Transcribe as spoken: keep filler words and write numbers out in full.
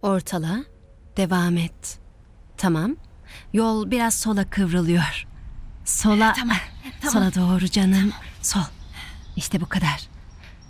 Ortala. Devam et. Tamam. Yol biraz sola kıvrılıyor. Sola. Tamam, tamam. Sola doğru canım. Sol. İşte bu kadar.